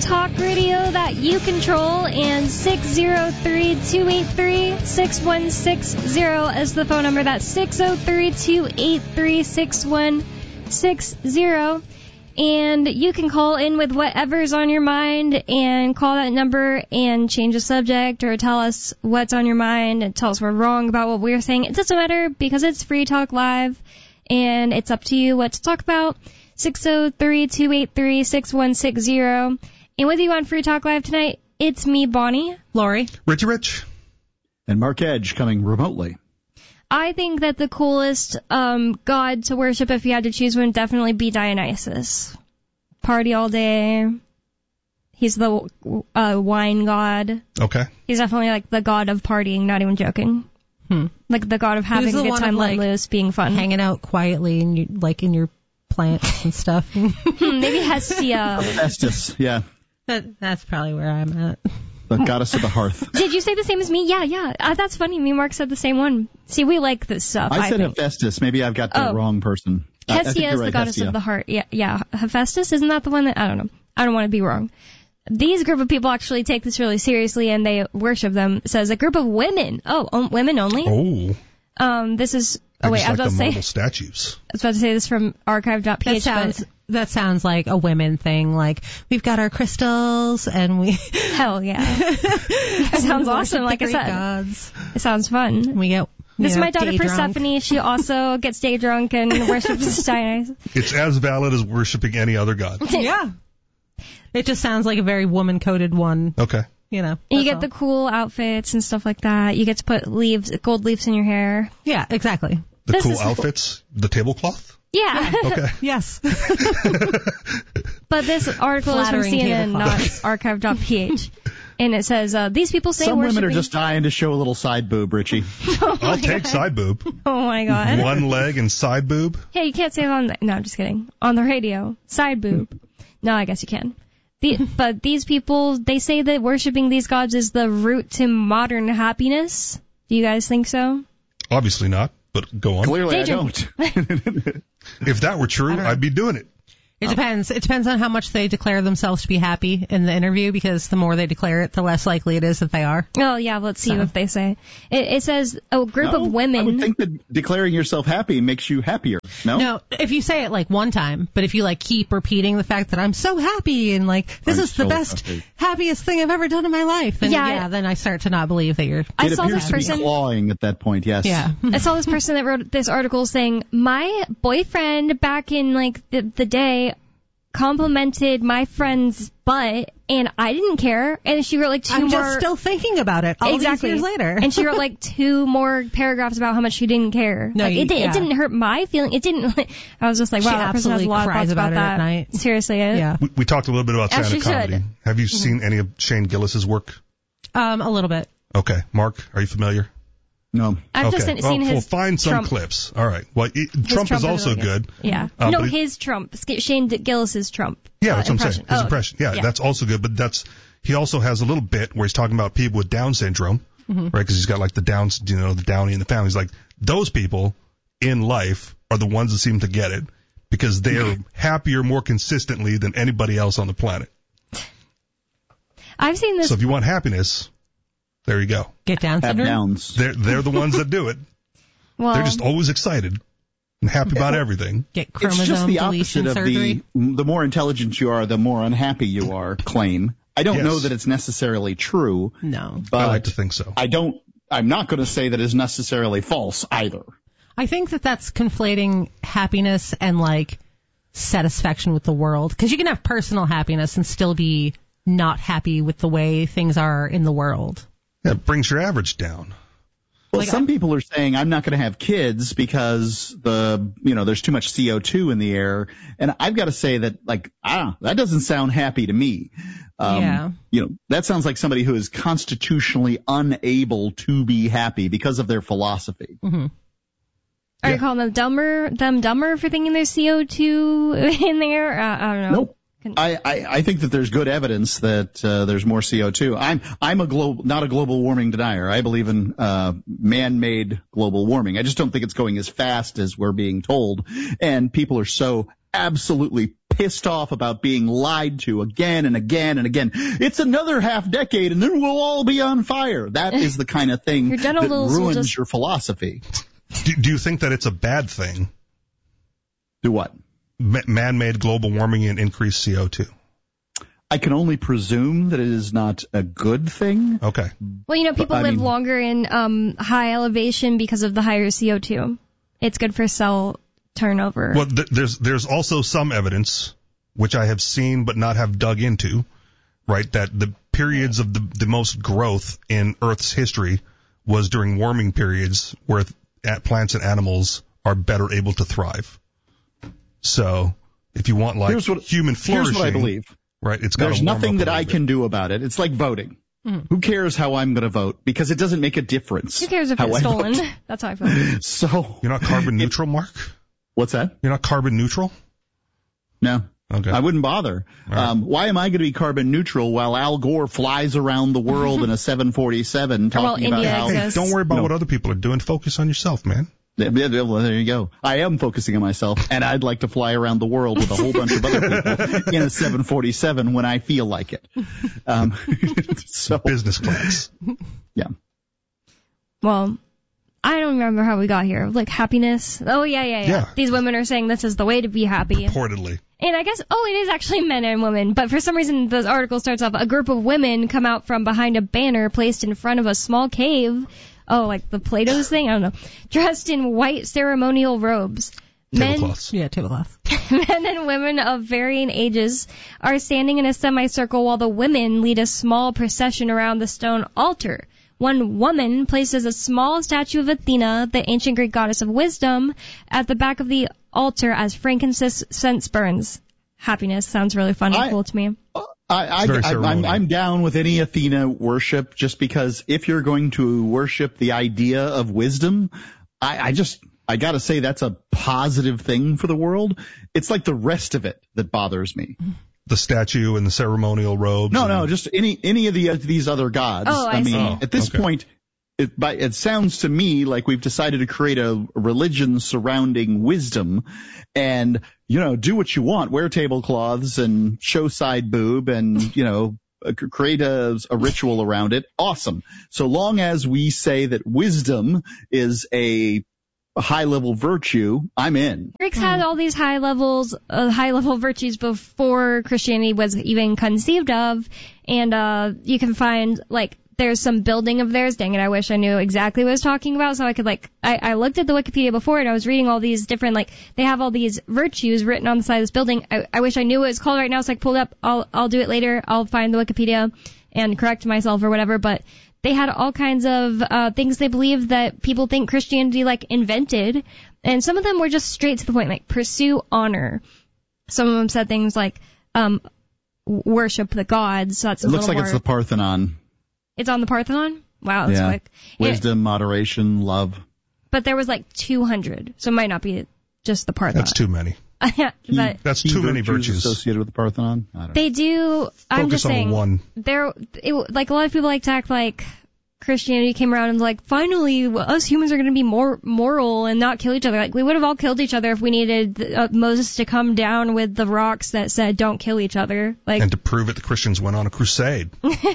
talk radio that you control, and 603-283-6160 is the phone number. That's 603-283-6160. And you can call in with whatever's on your mind and call that number and change the subject or tell us what's on your mind and tell us we're wrong about what we're saying. It doesn't matter because it's Free Talk Live and it's up to you what to talk about. 603-283-6160. And with you on Free Talk Live tonight, it's me, Bonnie. Lori. Richie Rich. And Mark Edge coming remotely. I think that the coolest god to worship, if you had to choose one, would definitely be Dionysus. Party all day. He's the wine god. Okay. He's definitely like the god of partying, not even joking. Like the god of having a good time, let loose, being fun. Hanging out quietly in your plants and stuff. Maybe Hestia. Hephaestus, yeah. That's probably where I'm at. The goddess of the hearth. Did you say the same as me? Yeah. That's funny. Me and Mark said the same one. See, we like this stuff. I said Hephaestus. Maybe I've got the wrong person. Hestia is the goddess of the heart. Yeah. Hephaestus, isn't that the one that... I don't know. I don't want to be wrong. These group of people actually take this really seriously, and they worship them. It says a group of women. Oh, women only? Oh. This is... I was like about to say... marble statues. I was about to say this from archive.ph. That sounds like a women thing. Like, we've got our crystals, and we... Hell yeah. That sounds awesome, like I said. Gods. It sounds fun. We get... This is my daughter Persephone. She also gets day drunk and worships Dionysus. It's as valid as worshiping any other god. Yeah. It just sounds like a very woman-coded one. Okay. You get the cool outfits and stuff like that. You get to put gold leaves in your hair. Yeah, exactly. The cool outfits? The tablecloth? Yeah. Okay. Yes. But this article is from CNN, not archive.ph. And it says, these people say some women are just dying to show a little side boob, Richie. I'll take side boob. Oh, my God. One leg and side boob? Hey, you can't say it on the... No, I'm just kidding. On the radio. Side boob. No, I guess you can. But these people, they say that worshiping these gods is the root to modern happiness. Do you guys think so? Obviously not, but go on. Clearly I don't. If that were true, I'd be doing it. It depends. It depends on how much they declare themselves to be happy in the interview, because the more they declare it, the less likely it is that they are. Oh, yeah, let's see what they say. It says a group of women... I would think that declaring yourself happy makes you happier, no? No, if you say it like one time, but if you like keep repeating the fact that I'm so happy and like this is the best, happiest thing I've ever done in my life, then then I start to not believe that you're... It appears to be clawing at that point, yes. Yeah. I saw this person that wrote this article saying, my boyfriend back in like the day complimented my friend's butt, and I didn't care. And she wrote like two more... I'm just still thinking about it all these years later. And she wrote like two more paragraphs about how much she didn't care. No, like, it didn't hurt my feeling. It didn't... I was just like, wow, that person has a lot of thoughts about that. At night. Seriously. Yeah. We talked a little bit about stand-up comedy. Have you seen any of Shane Gillis's work? A little bit. Okay. Mark, are you familiar? No. I've just seen his We'll find some Trump. Clips. All right. Well, Trump is also really good. Yeah. His Trump. Shane Gillis's Trump. Yeah, that's what I'm saying. His impression. Yeah, that's also good. But he also has a little bit where he's talking about people with Down syndrome, right? Because he's got like the Downs, the Downy in the family. He's like, those people in life are the ones that seem to get it because they are happier more consistently than anybody else on the planet. I've seen this. So if you want happiness... There you go. Get Down syndrome? Downs. They're the ones that do it. Well, they're just always excited and happy about everything. Get chromosome it's just the deletion opposite surgery. of the more intelligent you are, the more unhappy you are claim. I don't know that it's necessarily true. No. But I like to think so. I'm not going to say that it's necessarily false either. I think that's conflating happiness and like satisfaction with the world. Because you can have personal happiness and still be not happy with the way things are in the world. Yeah, it brings your average down. Well, some people are saying I'm not going to have kids because there's too much CO2 in the air, and I've got to say that that doesn't sound happy to me. That sounds like somebody who is constitutionally unable to be happy because of their philosophy. Mm-hmm. Are you calling them dumber for thinking there's CO2 in there? I don't know. Nope. I think that there's good evidence that there's more CO2. I'm not a global warming denier. I believe in man-made global warming. I just don't think it's going as fast as we're being told. And people are so absolutely pissed off about being lied to again and again and again. It's another half decade and then we'll all be on fire. That is the kind of thing that ruins your philosophy. Do you think that it's a bad thing? Do what? Man-made global warming and increased CO2. I can only presume that it is not a good thing. Okay. Well, people live longer in high elevation because of the higher CO2. It's good for cell turnover. Well, there's also some evidence, which I have seen but not have dug into, right, that the periods of the most growth in Earth's history was during warming periods where plants and animals are better able to thrive. So if you want human flourishing, here's what I believe. Right, there's nothing that I can do about it. It's like voting. Who cares how I'm going to vote? Because it doesn't make a difference. Who cares if it's stolen? That's how I feel. So you're not carbon neutral, Mark? What's that? You're not carbon neutral? No. Okay. I wouldn't bother. Right. Why am I going to be carbon neutral while Al Gore flies around the world in a 747 talking about how... Hey, don't worry about what other people are doing. Focus on yourself, man. There you go. I am focusing on myself, and I'd like to fly around the world with a whole bunch of other people in a 747 when I feel like it. So business class. Yeah. Well, I don't remember how we got here. Like happiness. Oh, yeah. These women are saying this is the way to be happy. Purportedly. And I guess, it is actually men and women. But for some reason, the article starts off, a group of women come out from behind a banner placed in front of a small cave. Oh, like the Plato's thing? I don't know. Dressed in white ceremonial robes. Tablecloths. Yeah, tablecloths. Men and women of varying ages are standing in a semicircle while the women lead a small procession around the stone altar. One woman places a small statue of Athena, the ancient Greek goddess of wisdom, at the back of the altar as frankincense burns. Happiness sounds really fun and cool to me. I'm down with any Athena worship, just because if you're going to worship the idea of wisdom, I gotta say that's a positive thing for the world. It's like the rest of it that bothers me. The statue and the ceremonial robes? No, just any of these other gods. Oh, I see. At this point, it sounds to me like we've decided to create a religion surrounding wisdom and, do what you want. Wear tablecloths and show side boob and, create a ritual around it. Awesome. So long as we say that wisdom is a high-level virtue, I'm in. Greeks had all these high-level virtues before Christianity was even conceived of, and you can find, there's some building of theirs. Dang it, I wish I knew exactly what I was talking about, so I could, I looked at the Wikipedia before, and I was reading all these different, they have all these virtues written on the side of this building. I wish I knew what it's called right now, so I pulled up. I'll do it later. I'll find the Wikipedia and correct myself or whatever, but they had all kinds of things they believed that people think Christianity invented, and some of them were just straight to the point, pursue honor. Some of them said things like worship the gods. So that's it looks like it's the Parthenon. It's on the Parthenon? Wow, that's quick. Wisdom, moderation, love. But there was 200, so it might not be just the Parthenon. That's too many. But that's too many virtues associated with the Parthenon. I don't know. They do. I'm just saying. Focus on one. A lot of people like to act like Christianity came around and was finally, us humans are going to be more moral and not kill each other. We would have all killed each other if we needed Moses to come down with the rocks that said don't kill each other. And to prove it, the Christians went on a crusade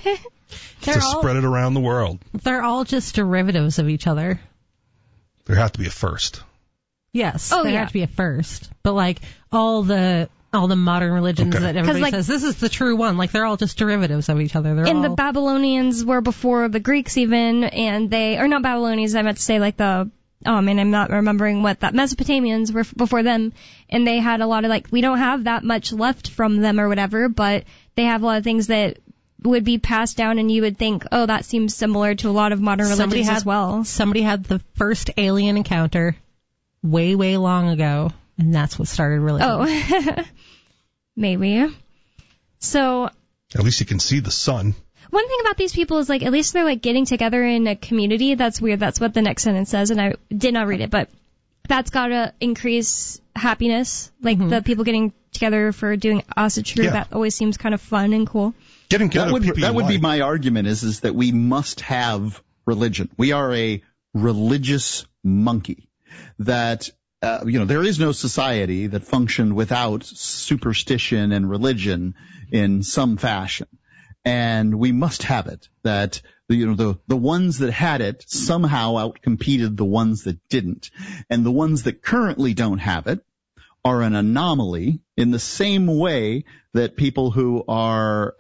to spread it around the world. They're all just derivatives of each other. There have to be a first. Yes, there have to be a first. But all the modern religions that everybody says this is the true one, they're all just derivatives of each other. The Babylonians were before the Greeks even, and not Babylonians, I meant to say I'm not remembering what that Mesopotamians were before them, and they had a lot of we don't have that much left from them or whatever, but they have a lot of things that would be passed down, and you would think, that seems similar to a lot of modern religions as well. Somebody had the first alien encounter way, way long ago, and that's what started religion. Oh, maybe. So at least you can see the sun. One thing about these people is at least they're getting together in a community. That's weird. That's what the next sentence says, and I did not read it, but that's gotta increase happiness. The people getting together for doing asatru, that always seems kind of fun and cool. Getting together that would be my argument is that we must have religion. We are a religious monkey. That there is no society that functioned without superstition and religion in some fashion. And we must have it that, the ones that had it somehow outcompeted the ones that didn't. And the ones that currently don't have it are an anomaly in the same way that people who are,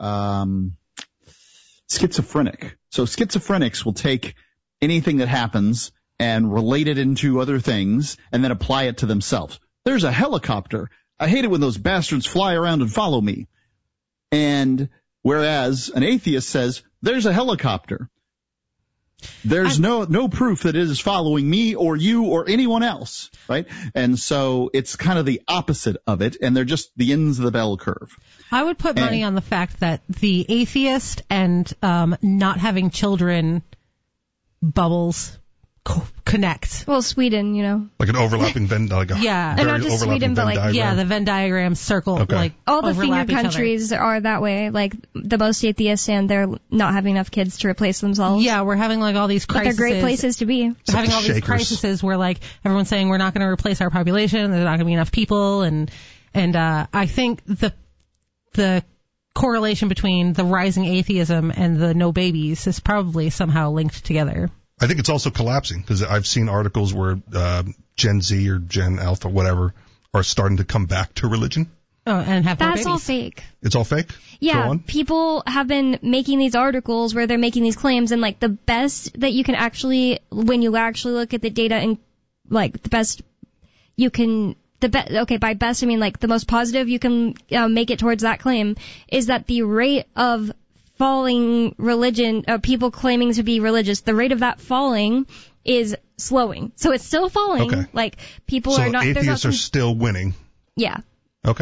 schizophrenic. So schizophrenics will take anything that happens and relate it into other things and then apply it to themselves. There's a helicopter. I hate it when those bastards fly around and follow me. And whereas an atheist says, there's a helicopter. There's no proof that it is following me or you or anyone else, right? And so it's kind of the opposite of it, and they're just the ends of the bell curve. I would put money on the fact that the atheist and not having children bubbles connect. Well, Sweden, like an overlapping Venn, like a very not just Sweden, but diagram. The Venn diagram circle, okay. all the finger countries are that way. Like the most atheists, and they're not having enough kids to replace themselves. Yeah, we're having like all these crises. But they're great places to be. We're having all these crises where like everyone's saying we're not going to replace our population. There's not going to be enough people, and I think the correlation between the rising atheism and the no babies is probably somehow linked together. I think it's also collapsing because I've seen articles where Gen Z or Gen Alpha, whatever, are starting to come back to religion. Oh, and have more babies. That's all fake. It's all fake? Yeah, people have been making these articles where they're making these claims, and like the best that you can actually, when you actually look at the data, and like the best you can, by best I mean like the most positive you can make it towards that claim is that the rate of falling religion, people claiming to be religious, the rate of that falling is slowing. So it's still falling. Okay. Like people are not. So atheists are still winning. Yeah. Okay.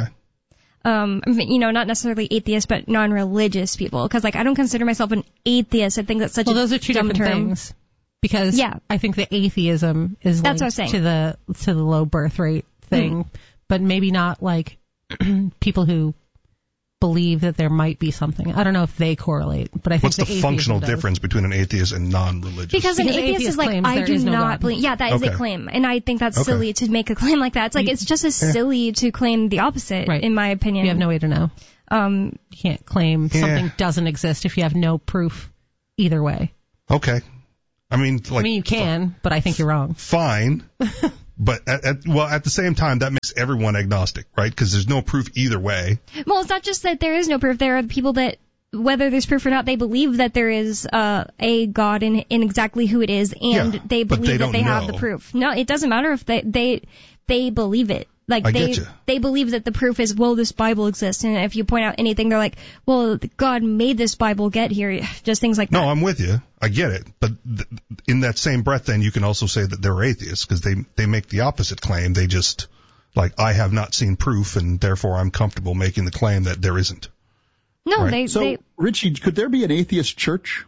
Not necessarily atheists, but non-religious people. Because like I don't consider myself an atheist. I think that's such a dumb term. Well, those are two different things. Because I think the atheism is linked to the low birth rate thing, but maybe not like people who believe that there might be something. I don't know if they correlate, but I think what's the functional difference between an atheist and non-religious? Because an atheist is like, I do not believe. Yeah, that is a claim, and I think that's silly to make a claim like that. It's like it's just as silly to claim the opposite, in my opinion. You have no way to know. You can't claim something doesn't exist if you have no proof either way. Okay. I mean, you can, but I think you're wrong. Fine. But at the same time, that makes everyone agnostic, right? Because there's no proof either way. Well, it's not just that there is no proof. There are people that, whether there's proof or not, they believe that there is a God in exactly who it is, and they believe that they have the proof. No, it doesn't matter if they believe it. Like they believe that the proof is, well, this Bible exists, and if you point out anything, they're like, well, God made this Bible get here. Just things like that. No, I'm with you. I get it. But in that same breath, then you can also say that they're atheists because they make the opposite claim. They just I have not seen proof, and therefore I'm comfortable making the claim that there isn't. No, right? Richie, could there be an atheist church?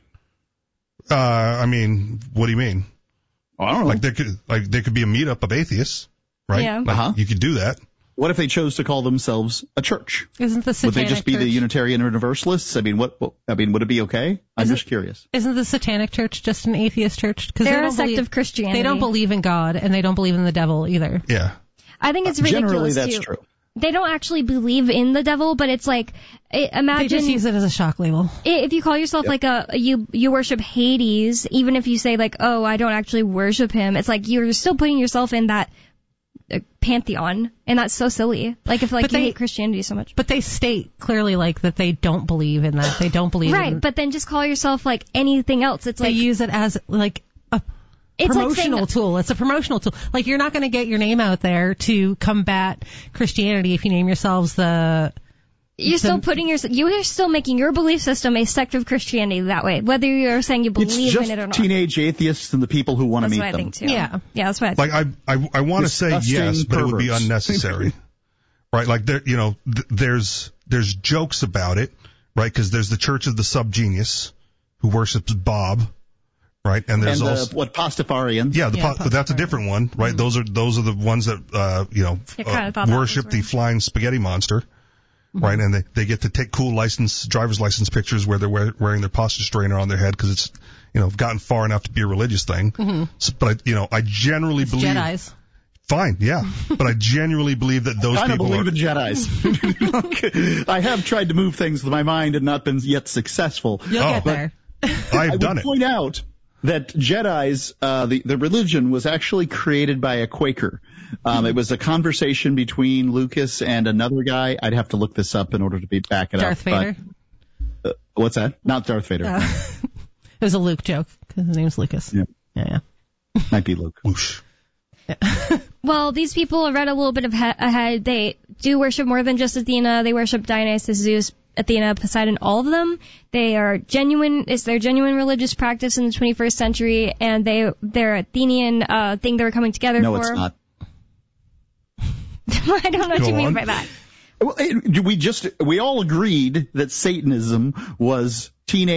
I mean, what do you mean? I don't know. There could be a meetup of atheists. Right? Yeah. You could do that. What if they chose to call themselves a church? Isn't the Satanic Would they just be Church? The Unitarian Universalists? I mean, would it be okay? I'm just curious. Isn't the Satanic Church just an atheist church? Because they're a sect of Christianity. They don't believe in God, and they don't believe in the devil either. Yeah. I think it's ridiculous. Generally, that's true. They don't actually believe in the devil, but it's like, imagine. They just use it as a shock label. If you call yourself you worship Hades, even if you say like, oh, I don't actually worship him, it's like you're still putting yourself in that pantheon, and that's so silly. Like if you hate Christianity so much. But they state clearly that they don't believe in that. They don't believe in but then just call yourself like anything else. It's they use it as a promotional tool. It's a promotional tool. Like you're not going to get your name out there to combat Christianity if you name yourselves the. You're still making your belief system a sect of Christianity that way, whether you're saying you believe in it or not. It's just teenage atheists and the people who want to meet them. That's what I think too. Yeah, that's what I think. I want to say yes, but it would be unnecessary. Right? Like there's jokes about it, right? Because there's the Church of the Subgenius who worships Bob. Right, and there's also Pastafarians. Yeah, that's a different one, right? Mm-hmm. Those are the ones that worship the flying spaghetti monster. Right, and they get to take cool driver's license pictures where they're wearing their pasta strainer on their head because it's gotten far enough to be a religious thing. Mm-hmm. But I generally believe Jedis. Fine, yeah. But I genuinely believe that those people I believe in Jedis. I have tried to move things with my mind and not been yet successful. You'll get there. I've done it. I would point out that Jedis, the religion was actually created by a Quaker. It was a conversation between Lucas and another guy. I'd have to look this up in order to back it Darth up. Vader? What's that? Not Darth Vader. It was a Luke joke because his name's Lucas. Yeah. Might be Luke. Whoosh. Well, these people are read a little bit ahead. They do worship more than just Athena. They worship Dionysus, Zeus, Athena, Poseidon, all of them. They are genuine. It's their genuine religious practice in the 21st century, and their Athenian thing they were coming together for. No, it's not. I don't know what you mean by that. Well, we all agreed that Satanism was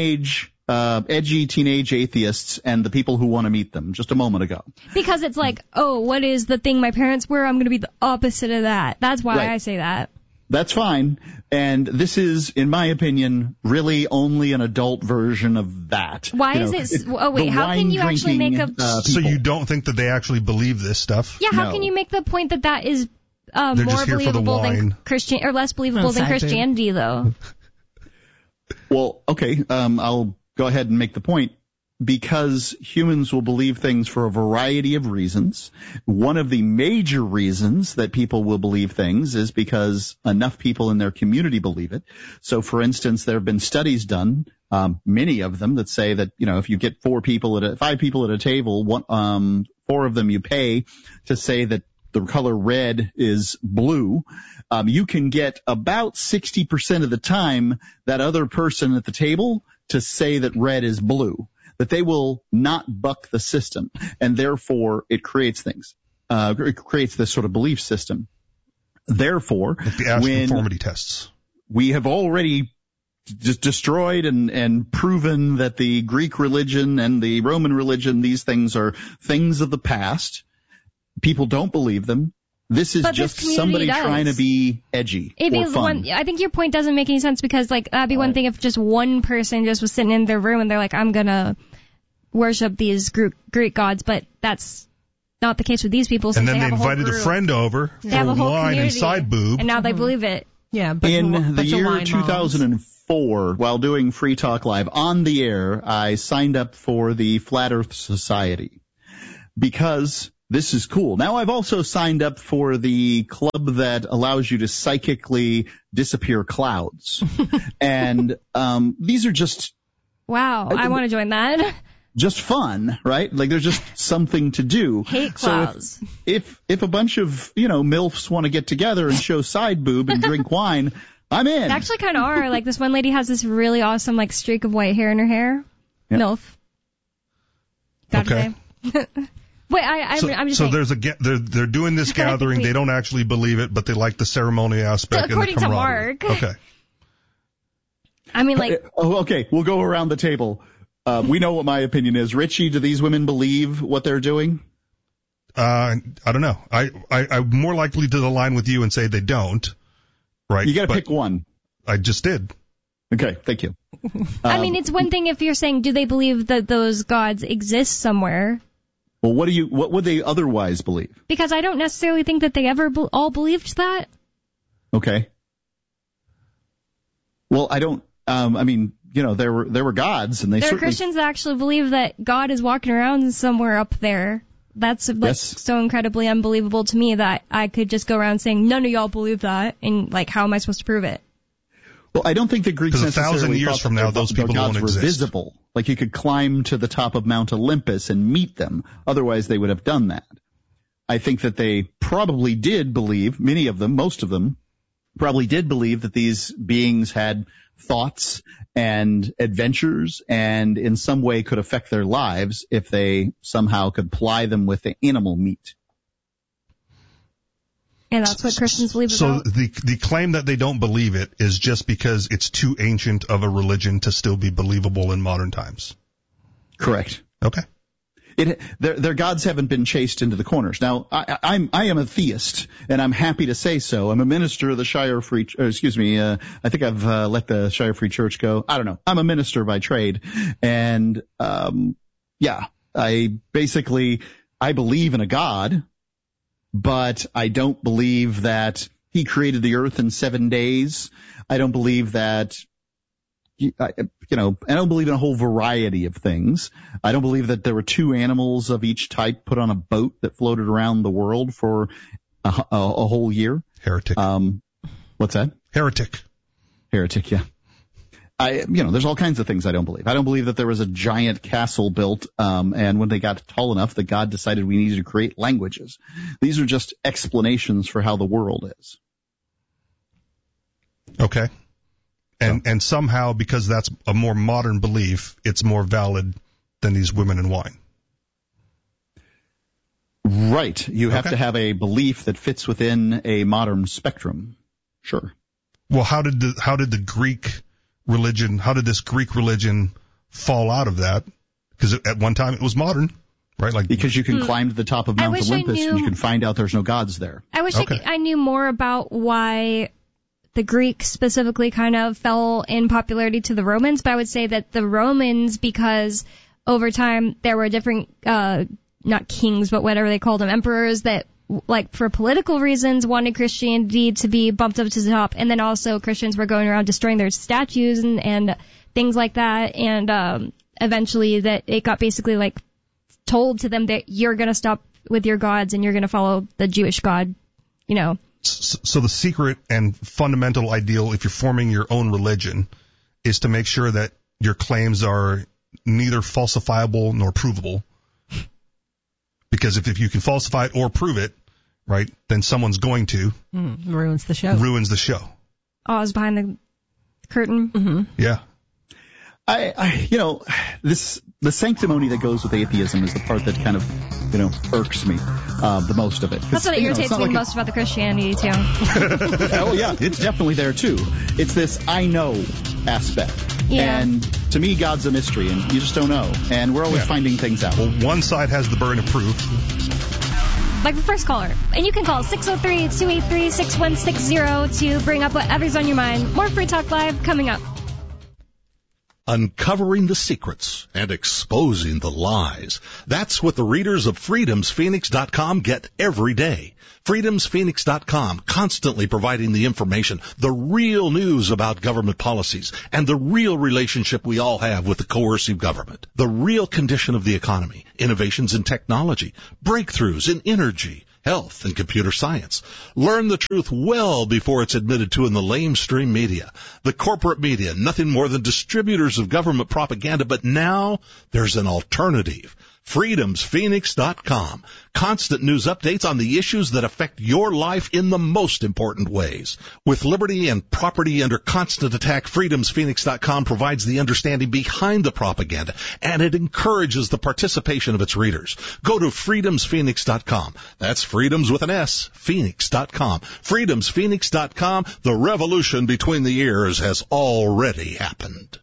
edgy teenage atheists and the people who want to meet them just a moment ago. Because it's like, oh, what is the thing my parents were? I'm going to be the opposite of that. That's why I say that. That's fine. And this is, in my opinion, really only an adult version of that. Why is it? Oh, wait, how can you actually make a... So you don't think that they actually believe this stuff? Yeah, how can you make the point that is more believable than Christian, or less believable than Christianity, though? Well, okay, I'll go ahead and make the point. Because humans will believe things for a variety of reasons. One of the major reasons that people will believe things is because enough people in their community believe it. So, for instance, there have been studies done, many of them, that say that, if you get 5 people at a table, 4 of them you pay to say that the color red is blue, you can get about 60% of the time that other person at the table to say that red is blue. That they will not buck the system, and therefore it creates things. It creates this sort of belief system. Therefore, like the Asch conformity tests. We have already destroyed and proven that the Greek religion and the Roman religion, these things are things of the past. People don't believe them. This is just somebody trying to be edgy or fun. I think your point doesn't make any sense because, that'd be one thing if just one person just was sitting in their room and they're like, I'm gonna worship these Greek gods, but that's not the case with these people. And then they invited a friend over for wine and side boob. And now they believe it. Yeah, but in the year 2004, while doing Free Talk Live on the air, I signed up for the Flat Earth Society because this is cool. Now I've also signed up for the club that allows you to psychically disappear clouds. And these are just... Wow, I want to join that. Just fun, right? Like there's just something to do. Hate clouds. So if a bunch of, MILFs want to get together and show side boob and drink wine, I'm in. They actually kind of are. Like this one lady has this really awesome streak of white hair in her hair. Yep. MILF. Okay. Wait, I'm just saying. So they're doing this gathering. They don't actually believe it, but they like the ceremony aspect and the camaraderie. According to Mark. Okay. I mean, okay, we'll go around the table. We know what my opinion is. Richie, do these women believe what they're doing? I don't know. I'm more likely to align with you and say they don't. Right. You got to pick one. I just did. Okay, thank you. I mean, it's one thing if you're saying, do they believe that those gods exist somewhere? Well, what would they otherwise believe? Because I don't necessarily think that they ever all believed that. Okay. Well, I don't. I mean, there were gods, and there are Christians that actually believe that God is walking around somewhere up there. That's so incredibly unbelievable to me that I could just go around saying none of y'all believe that, and how am I supposed to prove it? Well, I don't think the Greeks necessarily 1,000 years from now, those people gods won't were exist. visible. Like you could climb to the top of Mount Olympus and meet them. Otherwise, they would have done that. I think that they probably did believe, many of them, most of them, probably did believe that these beings had thoughts and adventures and in some way could affect their lives if they somehow could ply them with the animal meat. And that's what Christians believe so about. So the claim that they don't believe it is just because it's too ancient of a religion to still be believable in modern times. Correct. Okay. Their gods haven't been chased into the corners. Now, I am a theist, and I'm happy to say so. I'm a minister of the Shire Free, I think I've let the Shire Free Church go. I don't know. I'm a minister by trade. And, I believe in a God. but I don't believe that he created the earth in 7 days. I don't believe that, I don't believe in a whole variety of things. I don't believe that there were two animals of each type put on a boat that floated around the world for a whole year. Heretic. What's that? Heretic, yeah. There's all kinds of things I don't believe. I don't believe that there was a giant castle built, and when they got tall enough that God decided we needed to create languages. These are just explanations for how the world is. Okay. And somehow, because that's a more modern belief, it's more valid than these women in wine. Right. You have to have a belief that fits within a modern spectrum. Sure. Well, how did the Greek religion, how did this Greek religion fall out of that? Because at one time it was modern, right? Because you can climb to the top of Mount Olympus and you can find out there's no gods there. I wish I knew more about why the Greeks specifically kind of fell in popularity to the Romans, but I would say that the Romans, because over time there were different, not kings, but whatever they called them, emperors that, for political reasons, wanted Christianity to be bumped up to the top, and then also Christians were going around destroying their statues and things like that, and eventually that it got basically told to them that you're going to stop with your gods and you're going to follow the Jewish God, So the secret and fundamental ideal, if you're forming your own religion, is to make sure that your claims are neither falsifiable nor provable. Because if you can falsify it or prove it, right, then someone's going to. Ruins the show. Oz behind the curtain. Mm-hmm. Yeah. The sanctimony that goes with atheism is the part that kind of, irks me, the most of it. That's what irritates me most about the Christianity, too. Oh, yeah, it's definitely there, too. It's this I know aspect. Yeah. And to me, God's a mystery, and you just don't know. And we're always finding things out. Well, one side has the burden of proof. Like the first caller. And you can call 603-283-6160 to bring up whatever's on your mind. More Free Talk Live coming up. Uncovering the secrets and exposing the lies. That's what the readers of freedomsphoenix.com get every day. freedomsphoenix.com, constantly providing the information, the real news about government policies, and the real relationship we all have with the coercive government. The real condition of the economy, innovations in technology, breakthroughs in energy, health, and computer science. Learn the truth well before it's admitted to in the lamestream media. The corporate media, nothing more than distributors of government propaganda, but now there's an alternative. freedomsphoenix.com. Constant news updates on the issues that affect your life in the most important ways. With liberty and property under constant attack, freedomsphoenix.com provides the understanding behind the propaganda, and it encourages the participation of its readers. Go to freedomsphoenix.com. That's freedoms with an S, phoenix.com. freedomsphoenix.com. The revolution between the ears has already happened.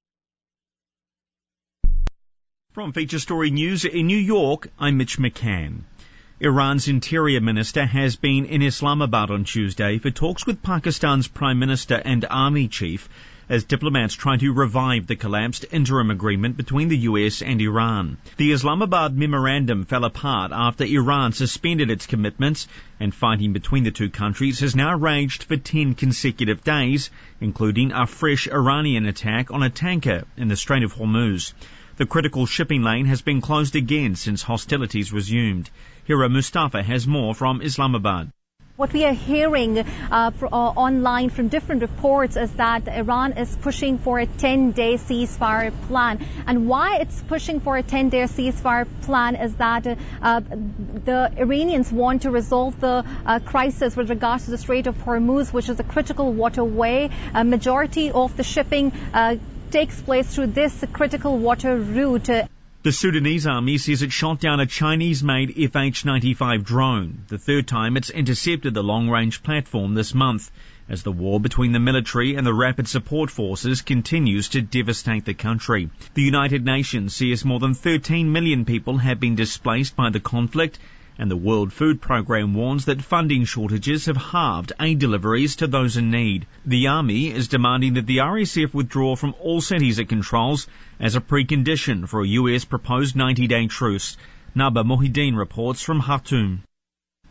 From Feature Story News in New York, I'm Mitch McCann. Iran's Interior Minister has been in Islamabad on Tuesday for talks with Pakistan's Prime Minister and Army Chief as diplomats try to revive the collapsed interim agreement between the US and Iran. The Islamabad memorandum fell apart after Iran suspended its commitments, and fighting between the two countries has now raged for 10 consecutive days, including a fresh Iranian attack on a tanker in the Strait of Hormuz. The critical shipping lane has been closed again since hostilities resumed. Hira Mustafa has more from Islamabad. What we are hearing online from different reports is that Iran is pushing for a 10-day ceasefire plan. And why it's pushing for a 10-day ceasefire plan is that the Iranians want to resolve the crisis with regards to the Strait of Hormuz, which is a critical waterway. A majority of the shipping takes place through this critical water route. The Sudanese army says it shot down a Chinese-made FH-95 drone, the third time it's intercepted the long-range platform this month, as the war between the military and the Rapid Support Forces continues to devastate the country. The United Nations says more than 13 million people have been displaced by the conflict, and the World Food Programme warns that funding shortages have halved aid deliveries to those in need. The army is demanding that the RSF withdraw from all cities it controls as a precondition for a US proposed 90-day truce. Naba Mohideen reports from Khartoum.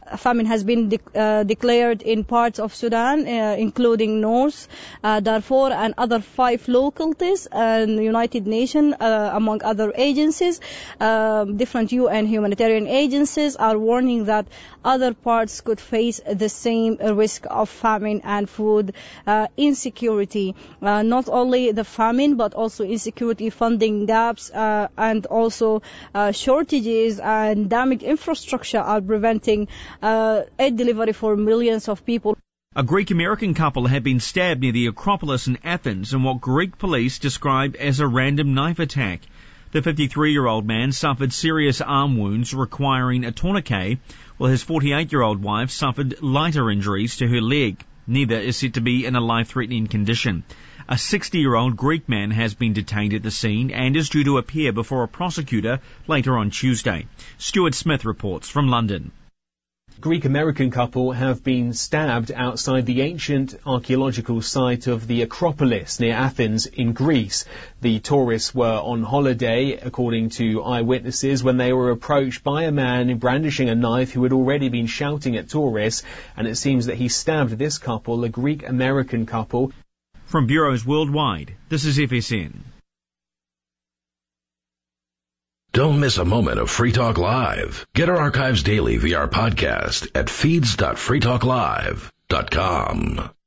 famine has been declared in parts of Sudan, including North Darfur and other 5 localities, and United Nations, among other agencies. Different UN humanitarian agencies are warning that other parts could face the same risk of famine and food insecurity. Not only the famine, but also insecurity, funding gaps, and also shortages and damaged infrastructure are preventing aid delivery for millions of people. A Greek-American couple had been stabbed near the Acropolis in Athens in what Greek police described as a random knife attack. The 53-year-old man suffered serious arm wounds requiring a tourniquet, while his 48-year-old wife suffered lighter injuries to her leg. Neither is said to be in a life-threatening condition. A 60-year-old Greek man has been detained at the scene and is due to appear before a prosecutor later on Tuesday. Stuart Smith reports from London. Greek-American couple have been stabbed outside the ancient archaeological site of the Acropolis near Athens in Greece. The tourists were on holiday, according to eyewitnesses, when they were approached by a man brandishing a knife who had already been shouting at tourists, and it seems that he stabbed this couple, a Greek-American couple. From bureaus worldwide, this is FSN. Don't miss a moment of Free Talk Live. Get our archives daily via our podcast at feeds.freetalklive.com.